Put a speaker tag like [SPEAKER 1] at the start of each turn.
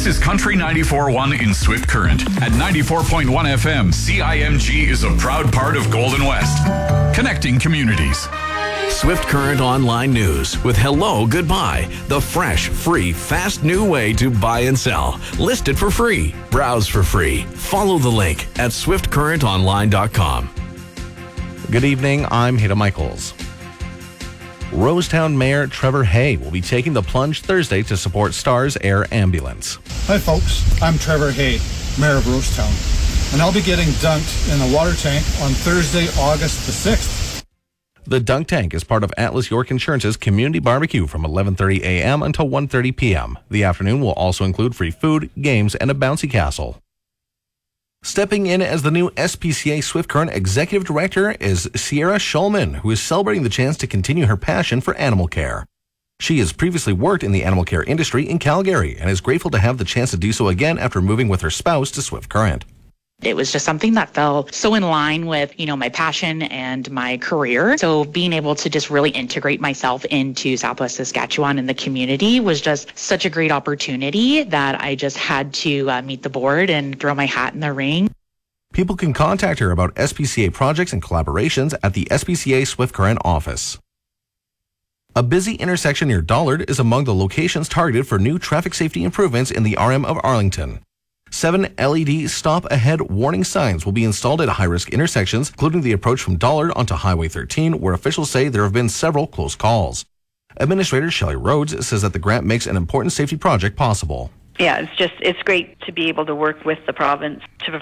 [SPEAKER 1] is Country 94.1 in Swift Current. At 94.1 FM, CIMG is a proud part of Golden West, connecting communities.
[SPEAKER 2] Swift Current Online News with Hello Goodbye, the fresh, free, fast new way to buy and sell. List it for free. Browse for free. Follow the link at swiftcurrentonline.com.
[SPEAKER 3] Good evening, I'm Hida Michaels. Rosetown Mayor Trevor Hay will be taking the plunge Thursday to support STARS Air Ambulance.
[SPEAKER 4] Hi folks, I'm Trevor Hay, Mayor of Rosetown, and I'll be getting dunked in a water tank on Thursday, August the 6th.
[SPEAKER 3] The dunk tank is part of Atlas York Insurance's community barbecue from 11:30 a.m. until 1:30 p.m. The afternoon will also include free food, games, and a bouncy castle. Stepping in as the new SPCA Swift Current Executive Director is Sierra Schulman, who is celebrating the chance to continue her passion for animal care. She has previously worked in the animal care industry in Calgary and is grateful to have the chance to do so again after moving with her spouse to Swift Current.
[SPEAKER 5] It was just something that fell so in line with, my passion and my career. So being able to just really integrate myself into Southwest Saskatchewan and the community was just such a great opportunity that I just had to meet the board and throw my hat in the ring.
[SPEAKER 3] People can contact her about SPCA projects and collaborations at the SPCA Swift Current office. A busy intersection near Dollard is among the locations targeted for new traffic safety improvements in the RM of Arlington. 7 LED stop-ahead warning signs will be installed at high-risk intersections, including the approach from Dollard onto Highway 13, where officials say there have been several close calls. Administrator Shelley Rhodes says that the grant makes an important safety project possible.
[SPEAKER 6] Yeah, it's great to be able to work with the province to